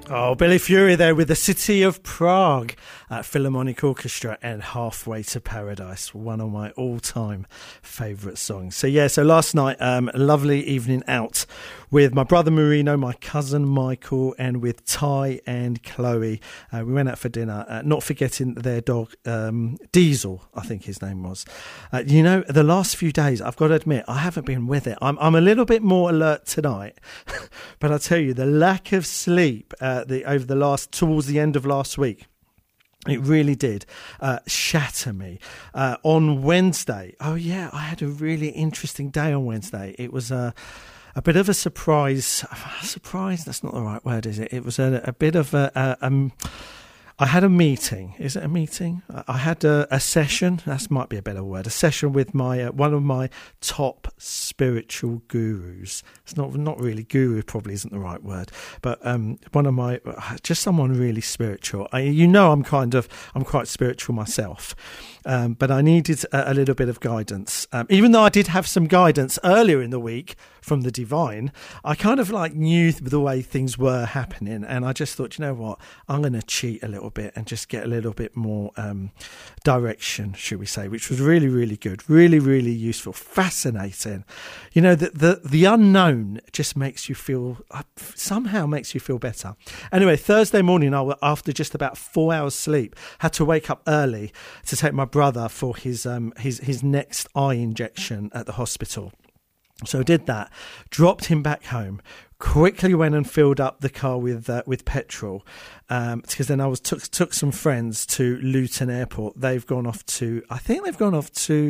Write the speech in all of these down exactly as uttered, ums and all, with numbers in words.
Oh, Billy Fury there with the City of Prague uh, Philharmonic Orchestra and Halfway to Paradise, one of my all-time favourite songs. So yeah, so last night, um, a lovely evening out with my brother Marino, my cousin Michael, and with Ty and Chloe. Uh, we went out for dinner, uh, not forgetting their dog, um, Diesel, I think his name was. Uh, you know, the last few days, I've got to admit, I haven't been with it. I'm, I'm a little bit more alert tonight, but I tell you, the lack of sleep uh, the, over the last, towards the end of last week, it really did uh, shatter me. Uh, on Wednesday, oh yeah, I had a really interesting day on Wednesday. It was a... Uh, A bit of a surprise. Surprise, that's not the right word, is it? It was a, a bit of a... a um, I had a meeting. Is it a meeting? I had a, a session. That might be a better word. A session with my uh, one of my top spiritual gurus. It's not not really guru. Probably isn't the right word. But um, one of my just someone really spiritual. I, you know, I'm kind of I'm quite spiritual myself. Um, but I needed a, a little bit of guidance. Um, even though I did have some guidance earlier in the week from the divine, I kind of like knew the way things were happening. And I just thought, you know what, I'm going to cheat a little bit and just get a little bit more um, direction, should we say, which was really, really good. Really, really useful. Fascinating. You know, the, the, the unknown just makes you feel, uh, somehow makes you feel better. Anyway, Thursday morning, I, after just about four hours sleep, had to wake up early to take my brother for his um his his next eye injection at the hospital. So I did that, dropped him back home, quickly went and filled up the car with uh, with petrol, um, because then I was took took some friends to Luton Airport. They've gone off to, I think they've gone off to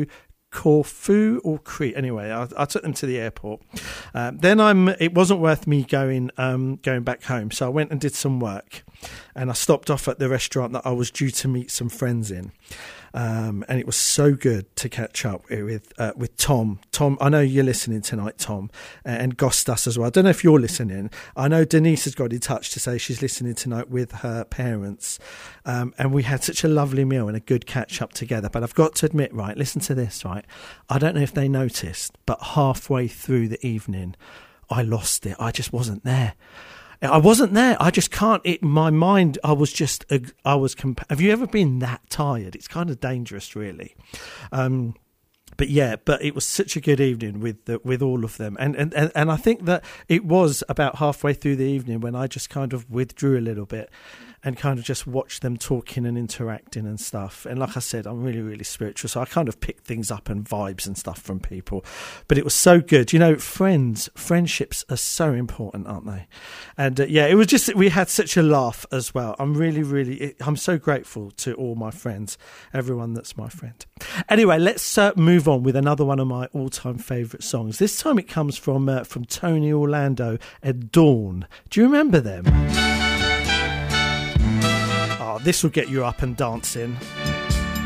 Corfu or Crete. Anyway, I, I took them to the airport. Um, then I'm. It wasn't worth me going um, going back home, so I went and did some work, and I stopped off at the restaurant that I was due to meet some friends in. Um, and it was so good to catch up with uh, with Tom. Tom, I know you're listening tonight, Tom, and Gostas as well. I don't know if you're listening. I know Denise has got in touch to say she's listening tonight with her parents. Um, and we had such a lovely meal and a good catch up together. But I've got to admit, right, listen to this, right? I don't know if they noticed, but halfway through the evening, I lost it. I just wasn't there. I wasn't there. I just can't. It, my mind, I was just, I was, comp- have you ever been that tired? It's kind of dangerous, really. Um, but yeah, but it was such a good evening with the, with all of them. And, and, and, and I think that it was about halfway through the evening when I just kind of withdrew a little bit and kind of just watched them talking and interacting and stuff. And like I said, I'm really, really spiritual, so I kind of pick things up and vibes and stuff from people. But it was so good. You know, friends, friendships are so important, aren't they? And uh, yeah, it was just, we had such a laugh as well. I'm really, really, I'm so grateful to all my friends, everyone that's my friend. Anyway, let's uh, move on with another one of my all-time favourite songs. This time it comes from uh, from Tony Orlando and Dawn. Do you remember them? Oh, this will get you up and dancing.